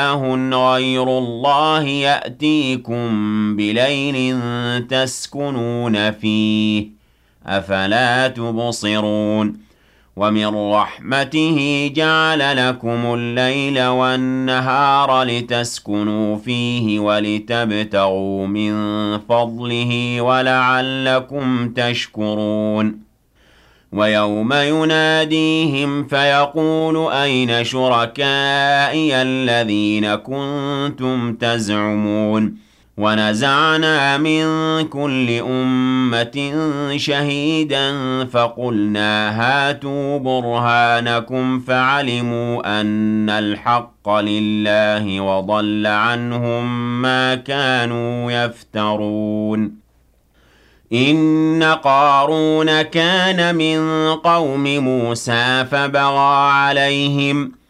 غير الله يأتيكم بليل تسكنون فيه أفلا تبصرون ومن رحمته جعل لكم الليل والنهار لتسكنوا فيه ولتبتغوا من فضله ولعلكم تشكرون ويوم يناديهم فيقول أين شركائي الذين كنتم تزعمون ونزعنا من كل أمة شهيدا فقلنا هاتوا برهانكم فعلموا أن الحق لله وضل عنهم ما كانوا يفترون إن قارون كان من قوم موسى فبغى عليهم